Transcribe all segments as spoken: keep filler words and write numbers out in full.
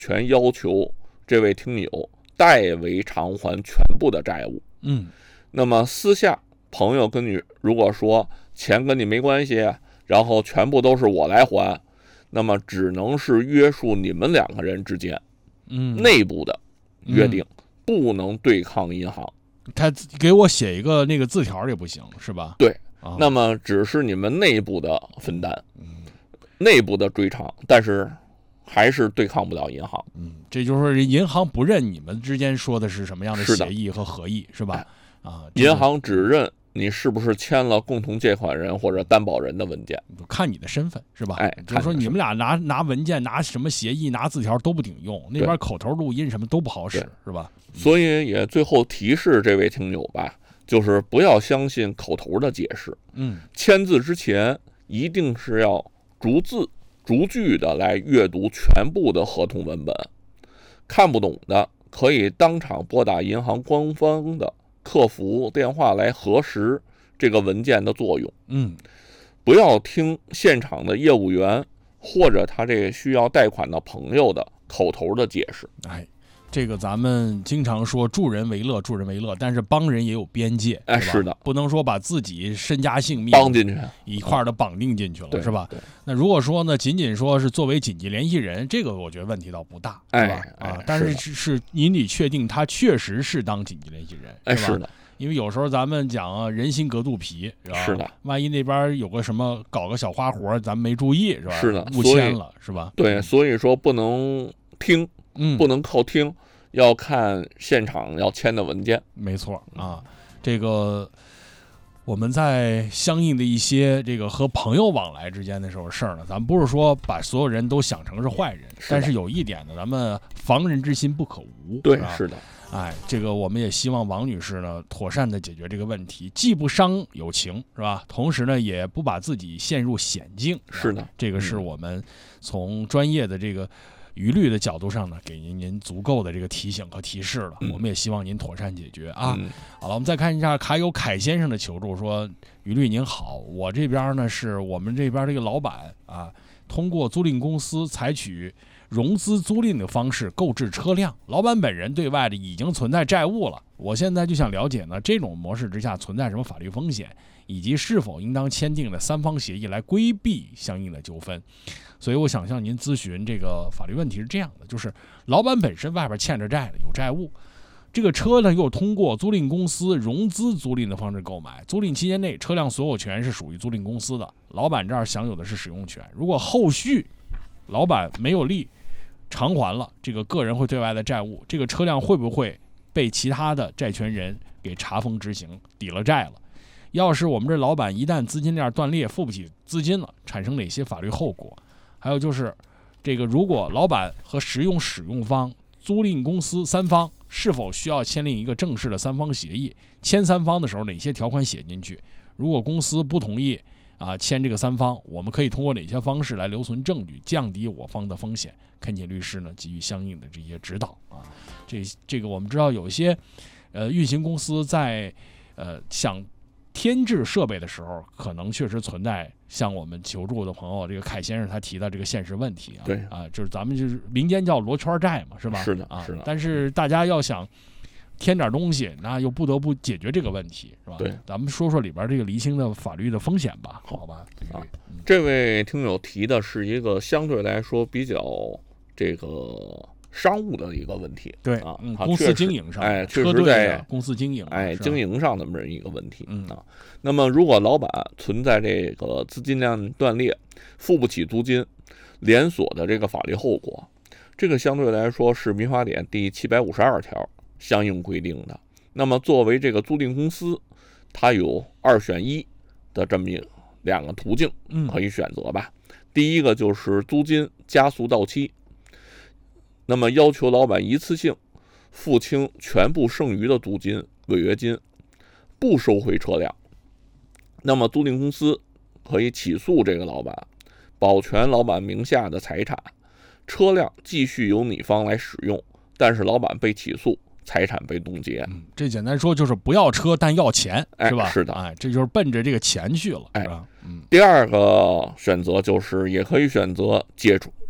全要求这位听友代为偿还全部的债务。 嗯， 那么私下朋友跟你如果说钱跟你没关系，然后全部都是我来还，那么只能是约束你们两个人之间， 嗯， 内部的约定，嗯、不能对抗银行。 他给我写一个那个字条也不行，是吧？ 对， 啊、 那么只是你们内部的分担，嗯、内部的追偿，但是还是对抗不了银行。 嗯，这就是说银行不认你们之间说的是什么样的协议和合意， 是, 是吧？啊， 这个、银行只认你是不是签了共同借款人或者担保人的文件， 看你的身份，是吧？ 哎， 就是说你们俩拿拿文件、拿什么协议、拿字条都不顶用，那边口头录音什么都不好使，是吧？ 所以也最后提示这位听友吧，就是不要相信口头的解释， 嗯， 签字之前一定是要逐字逐句的来阅读全部的合同文本，看不懂的可以当场拨打银行官方的客服电话来核实这个文件的作用。 嗯， 不要听现场的业务员或者他这个需要贷款的朋友的口头的解释。 哎，这个咱们经常说助人为乐，助人为乐，但是帮人也有边界， 哎， 是是的， 不能说把自己身家性命帮进去一块的绑定进去了， 嗯、 是吧？ 那如果说呢，仅仅说是作为紧急联系人，这个我觉得问题倒不大， 哎、 是吧？ 哎、 啊，但是是是您得确定他确实是当紧急联系人， 哎， 是吧？ 是的。 因为有时候咱们讲啊，人心隔肚皮，是吧？ 是的， 万一那边有个什么搞个小花活，咱们没注意，是吧？ 是的， 误签了，是吧？ 对，所以说不能听， 嗯， 不能靠听，要看现场要签的文件。 没错啊，这个我们在相应的一些这个和朋友往来之间的时候事儿呢，咱们不是说把所有人都想成是坏人， 是但是有一点呢，咱们防人之心不可无。 对， 是, 是的。 哎，这个我们也希望王女士呢妥善的解决这个问题，既不伤友情，是吧？同时呢，也不把自己陷入险境。 是的， 这个是我们从专业的这个舆律的角度上呢，给您您足够的这个提醒和提示了。 嗯、 我们也希望您妥善解决啊。 嗯、 好了，我们再看一下还有凯先生的求助，说：舆律您好，我这边呢是我们这边这个老板啊，通过租赁公司采取融资租赁的方式购置车辆，老板本人对外的已经存在债务了。我现在就想了解呢，这种模式之下存在什么法律风险，以及是否应当签订的三方协议来规避相应的纠纷。所以我想向您咨询这个法律问题是这样的，就是老板本身外边欠着债的，有债务，这个车呢又通过租赁公司融资租赁的方式购买，租赁期间内车辆所有权是属于租赁公司的，老板这儿享有的是使用权。如果后续老板没有力偿还了这个个人会对外的债务，这个车辆会不会被其他的债权人给查封执行，抵了债了？要是我们这老板一旦资金链断裂，付不起资金了，产生哪些法律后果？还有就是这个如果老板和实用使用方、租赁公司三方是否需要签订一个正式的三方协议？签三方的时候哪些条款写进去？如果公司不同意啊签这个三方，我们可以通过哪些方式来留存证据，降低我方的风险？恳请律师呢给予相应的这些指导啊。这这个我们知道有一些呃运行公司在呃想添置设备的时候，可能确实存在像我们求助的朋友这个凯先生他提到这个现实问题啊。 对啊，就是咱们就是民间叫罗圈债嘛，是吧？ 是的， 啊， 是的。 但是大家要想添点东西，那又不得不解决这个问题，是吧？ 对， 咱们说说里边这个厘清的法律的风险吧，好吧？ 啊，这位听友提的是一个相对来说比较这个商务的一个问题， 对啊， 嗯、公司经营上， 哎，确实在公司经营， 哎，经营上的这么一个问题， 嗯啊，那么如果老板存在这个资金链断裂，付不起租金，连锁的这个法律后果，这个相对来说是民法典第七百五十二条相应规定的。那么作为这个租赁公司，它有二选一的这么两个途径可以选择吧。嗯、第一个就是租金加速到期。那么要求老板一次性付清全部剩余的租金、违约金，不收回车辆。那么租赁公司可以起诉这个老板，保全老板名下的财产，车辆继续由你方来使用，但是老板被起诉，财产被冻结。 嗯、这简单说就是不要车但要钱，是吧？ 哎、是的， 哎，这就是奔着这个钱去了， 哎、 是吧？嗯。 第二个选择就是也可以选择解除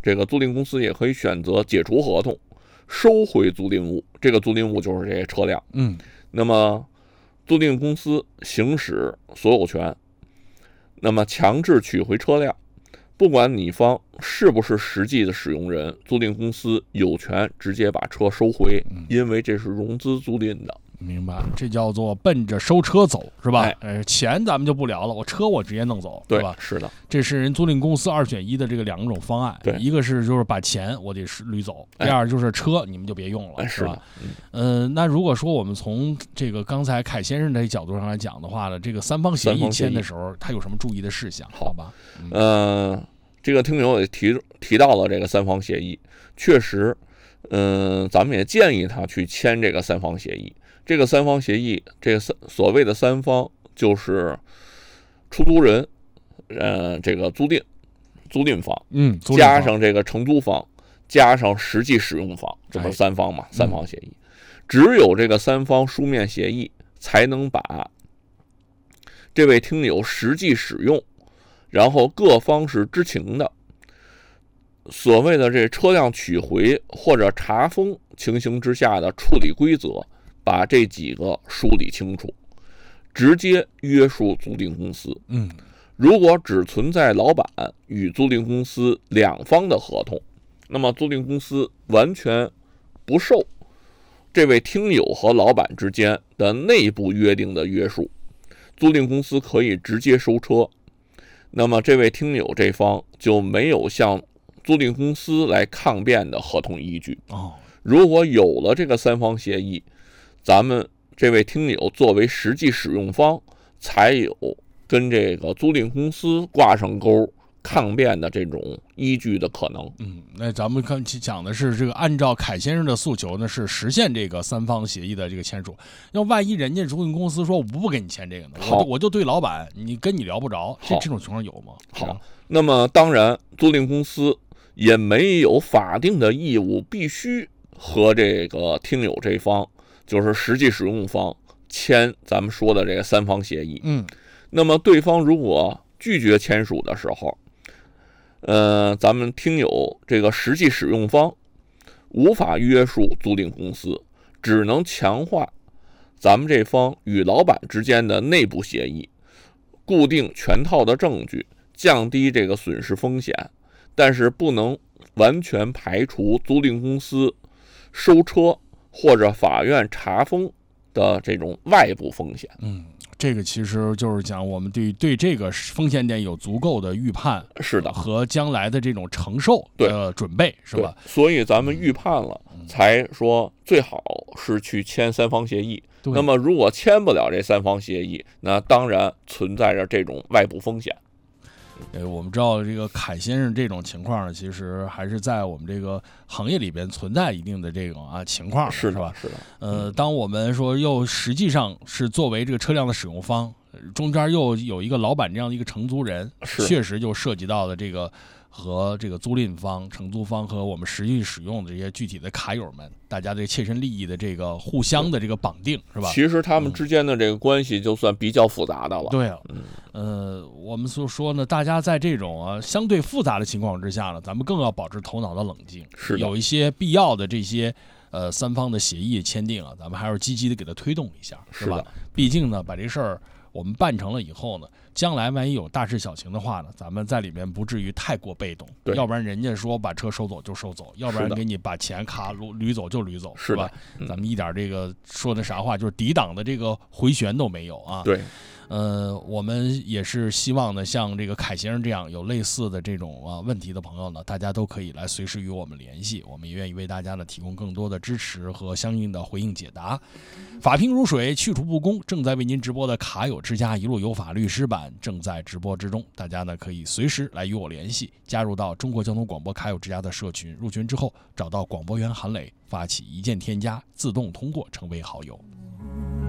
这个租赁公司也可以选择解除合同，收回租赁物。这个租赁物就是这些车辆。 嗯， 那么租赁公司行使所有权，那么强制取回车辆，不管你方是不是实际的使用人，租赁公司有权直接把车收回，因为这是融资租赁的。 明白，这叫做奔着收车走，是吧？ 哎， 呃，钱咱们就不聊了，我车我直接弄走， 对是吧？ 是的， 这是人租赁公司二选一的这个两种方案， 对， 一个是就是把钱我得捋走， 哎、 第二就是车你们就别用了， 哎、 是吧？ 嗯， 呃，那如果说我们从这个刚才凯先生的角度上来讲的话呢，这个三方协议签的时候，他有什么注意的事项？好吧？ 嗯、呃，这个听友也提提到了这个三方协议，确实，嗯、呃，咱们也建议他去签这个三方协议。这个三方协议，这个三所谓的三方就是出租人，呃，这个租赁租赁方， 嗯， 加上这个承租方，加上实际使用方，这不三方嘛？ 哎、 三方协议，只有这个三方书面协议，才能把这位听友实际使用，然后各方是知情的。所谓的这车辆取回或者查封情形之下的处理规则，把这几个梳理清楚，直接约束租赁公司。 嗯， 如果只存在老板与租赁公司两方的合同，那么租赁公司完全不受这位听友和老板之间的内部约定的约束，租赁公司可以直接收车。那么这位听友这方就没有向租赁公司来抗辩的合同依据。 哦， 如果有了这个三方协议，咱们这位听友作为实际使用方，才有跟这个租赁公司挂上钩抗辩的这种依据的可能。 嗯，那咱们看讲的是这个，按照凯先生的诉求呢，是实现这个三方协议的这个签署。要万一人家租赁公司说我不给你签这个呢，我我就对老板，你跟你聊不着，这这种情况有吗？ 好，那么当然，租赁公司也没有法定的义务必须和这个听友这方，就是实际使用方签咱们说的这个三方协议。 嗯， 那么对方如果拒绝签署的时候，呃，咱们听友这个实际使用方无法约束租赁公司，只能强化咱们这方与老板之间的内部协议，固定全套的证据，降低这个损失风险，但是不能完全排除租赁公司收车或者法院查封的这种外部风险。 嗯，这个其实就是讲我们对对这个风险点有足够的预判， 是的， 和将来的这种承受的准备，是吧？ 所以咱们预判了， 嗯、 才说最好是去签三方协议。那么如果签不了这三方协议，那当然存在着这种外部风险。 呃，我们知道这个凯先生这种情况呢，其实还是在我们这个行业里边存在一定的这种啊情况， 是是吧？ 是的。 呃，当我们说又实际上是作为这个车辆的使用方，中间又有一个老板这样的一个承租人，确实就涉及到了这个和这个租赁方、承租方和我们实际使用的这些具体的卡友们，大家这切身利益的这个互相的这个绑定，是吧？ 其实他们之间的这个关系就算比较复杂的了。 对啊，呃，我们所说呢，大家在这种啊相对复杂的情况之下呢，咱们更要保持头脑的冷静。 是的， 有一些必要的这些呃三方的协议签订啊，咱们还是积极的给它推动一下，是吧？ 是的， 毕竟呢，把这事儿我们办成了以后呢，将来万一有大事小情的话呢，咱们在里面不至于太过被动，要不然人家说把车收走就收走，要不然给你把钱卡捋走就捋走，是吧？ 嗯、 咱们一点这个说的啥话，就是抵挡的这个回旋都没有啊。 对。 呃，我们也是希望呢，像这个凯先生这样有类似的这种啊问题的朋友呢，大家都可以来随时与我们联系，我们也愿意为大家呢提供更多的支持和相应的回应解答。法平如水，去除不公，正在为您直播的卡友之家一路有法律师版正在直播之中，大家呢可以随时来与我联系，加入到中国交通广播卡友之家的社群，入群之后找到广播员韩磊，发起一键添加，自动通过成为好友。